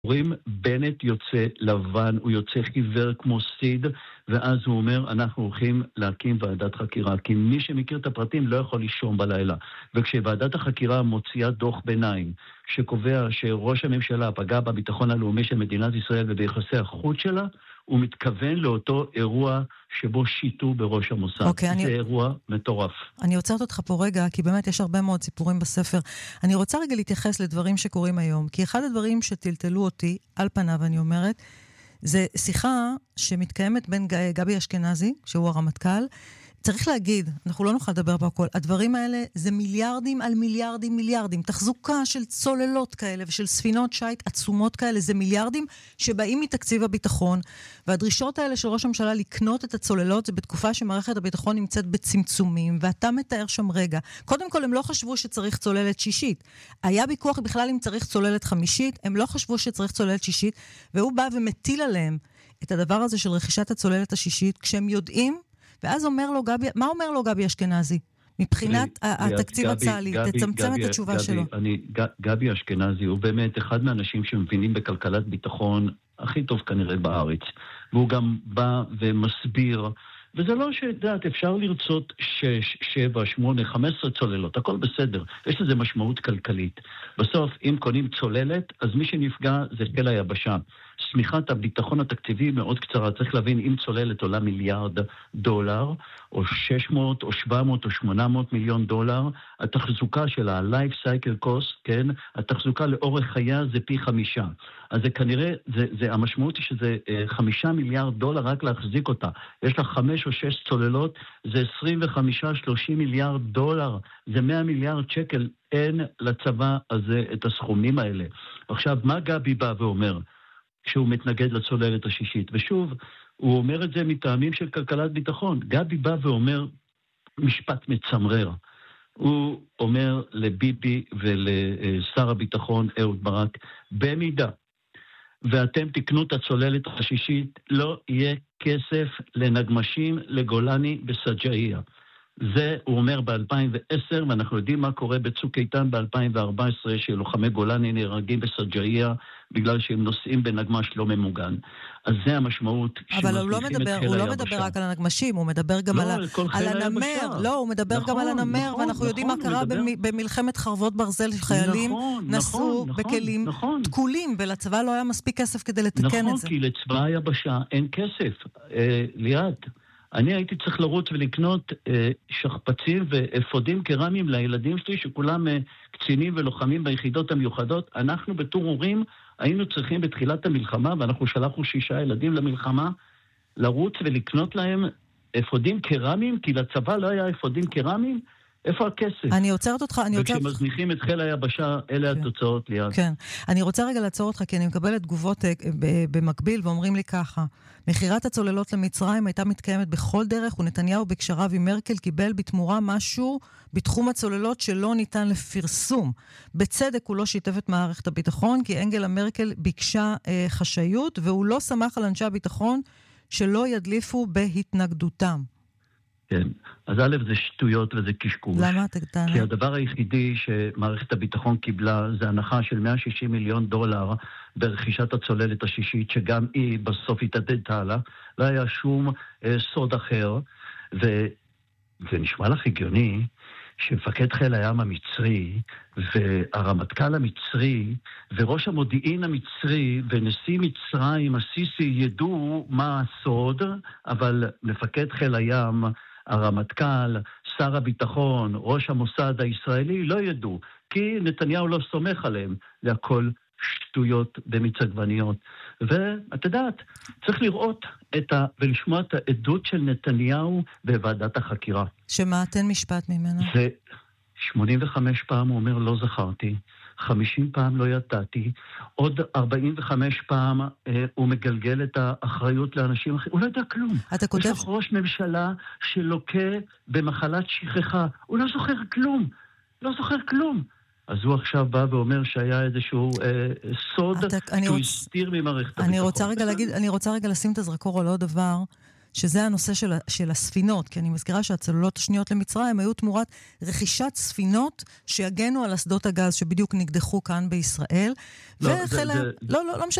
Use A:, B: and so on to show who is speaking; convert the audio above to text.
A: אומרים, בנט יוצא לבן, הוא יוצא חיוור כמו סיד, ואז הוא אומר, אנחנו הולכים להקים ועדת חקירה, כי מי שמכיר את הפרטים לא יכול לישון בלילה. וכשוועדת החקירה מוציאה דוח ביניים, שקובע שראש הממשלה פגע בביטחון הלאומי של מדינת ישראל וביחסי החוץ שלה, הוא מתכוון לאותו אירוע שבו שיטו בראש המוסד. זה אירוע מטורף.
B: אני עוצרת אותך פה רגע, כי באמת יש הרבה מאוד סיפורים בספר. אני רוצה רגע להתייחס לדברים שקורים היום, כי אחד הדברים שטלטלו אותי, על פניו אני אומרת, זה שיחה שמתקיימת בין גבי אשכנזי, שהוא הרמטכ"ל. צריך להגיד, אנחנו לא נוכל לדבר בהכל, הדברים האלה זה מיליארדים על מיליארדים מיליארדים, תחזוקה של צוללות כאלה ושל ספינות שייט עצומות כאלה, זה מיליארדים שבאים מתקציב הביטחון, והדרישות האלה של ראש הממשלה לקנות את הצוללות, זה בתקופה שמערכת הביטחון נמצאת בצמצומים, ואתה מתאר שם רגע. קודם כל הם לא חשבו שצריך צוללת שישית, היה ויכוח בכלל אם צריך צוללת חמישית, הם לא חשבו שצריך צוללת שישית, והוא בא ומטיל עליהם את הדבר הזה של רכישת הצוללת השישית, כשהם יודעים, ואז אומר לו גבי, מה אומר לו גבי אשכנזי? מבחינת התקציב הצה"לי, תצמצם את התשובה שלו.
A: גבי אשכנזי הוא באמת אחד מהאנשים שמבינים בכלכלת ביטחון הכי טוב כנראה בארץ. והוא גם בא ומסביר, וזה לא שדעת, אפשר לרצות 6, 7, 8, 15 צוללות, הכל בסדר. יש לזה משמעות כלכלית. בסוף, אם קונים צוללת, אז מי שנפגע זה חיל היבשה. סמיכת הביטחון התקציבי מאוד קצרה, צריך להבין אם צוללת עולה $1 מיליארד, או 600 או 700 או 800 מיליון דולר, התחזוקה שלה, ה-life cycle cost, כן, התחזוקה לאורך חייה זה פי 5. אז זה כנראה, המשמעות היא שזה $5 מיליארד רק להחזיק אותה. יש לה 5 או 6 צוללות, זה 25-30 מיליארד דולר, זה 100 מיליארד שקל, אין לצבא הזה את הסכומים האלה. עכשיו, מה גבי בא ואומר? כשהוא מתנגד לצוללת השישית. ושוב, הוא אומר את זה מטעמים של כלכלת ביטחון. גבי בא ואומר משפט מצמרר. הוא אומר לביבי ולשר הביטחון אהוד ברק, במידה ואתם תקנו את הצוללת השישית, לא יהיה כסף לנגמשים לגולני בסג'איה. זה הוא אומר ב-2010, ואנחנו יודעים מה קורה בצוק איתן ב-2014, שלוחמי גולני נהרגים בסג'איה, בגלל שהם נוסעים בנגמש לא ממוגן. אז זה המשמעות.
B: אבל הוא לא מדבר רק על הנגמשים, הוא מדבר גם על הנמר. לא, הוא מדבר גם על הנמר, ואנחנו יודעים מה קרה במלחמת חרבות ברזל, חיילים נסעו בכלים תקולים, ולצבא לא היה מספיק כסף כדי לתקן את זה.
A: נכון, כי לצבא היבשה אין כסף. ליד. אני הייתי צריך לרוץ ולקנות שכפצים ואפודים קרמיים לילדים שלי, שכולם קצינים ולוחמים ביחידות המיוחדות. אנחנו בתור הורים היינו צריכים בתחילת המלחמה, ואנחנו שלחנו 6 ילדים למלחמה, לרוץ ולקנות להם אפודים קרמיים, כי לצבא לא היה אפודים קרמיים. איפה הכסף?
B: אני עוצרת אותך,
A: וכשמזניחים את חיל היבשה, אלה התוצאות ליד.
B: כן. אני רוצה רגע לעצור אותך, כי אני מקבלת תגובות במקביל, ואומרים לי ככה, מחירת הצוללות למצרים הייתה מתקיימת בכל דרך, ונתניהו בקשריו עם מרקל קיבל בתמורה משהו בתחום הצוללות שלא ניתן לפרסום. בצדק הוא לא שיתף את מערכת הביטחון, כי אנגלה מרקל ביקשה חשאיות, והוא לא שמח על אנשי הביטחון שלא ידליפו בהתנגדותם.
A: כן, אז א' זה שטויות וזה קשקוש.
B: למה אתה קטנה?
A: כי הדבר היחידי שמערכת הביטחון קיבלה זה הנחה של $160 מיליון ברכישת הצוללת השישית, שגם היא בסוף התעדתה לה, לא היה שום סוד אחר, וזה נשמע לך הגיוני שמפקד חיל הים המצרי והרמטכ"ל המצרי וראש המודיעין המצרי ונשיא מצרים הסיסי ידעו מה הסוד, אבל מפקד חיל הים, הרמטכ"ל, שר הביטחון, ראש המוסד הישראלי לא ידעו, כי נתניהו לא סומך עליהם. זה הכל שטויות במצגווניות. ואת יודעת, צריך לראות ולשמוע את העדות של נתניהו בוועדת החקירה.
B: שמה, תן משפט ממנו?
A: זה 85 פעם הוא אומר לא זכרתי, 50 פעם לא ידעתי, עוד 45 פעם הוא מגלגל את האחריות לאנשים אחרים, הוא לא יודע כלום.
B: אתה כותב...
A: יש לך ראש ממשלה שלוקה במחלת שכחה, הוא לא זוכר כלום, לא זוכר כלום. אז הוא עכשיו בא ואומר שהיה איזשהו סוד שהוא הסתיר ממערכת הביטחון.
B: אני רוצה רגע לשים את הזרקור על עוד דבר, שזה הנושא של הספינות, כי אני מזכירה שהצוללות השניות למצרים היו תמורת רכישת ספינות שיגנו על אסדות הגז שבדיוק נקדחו כאן בישראל. לא משנה,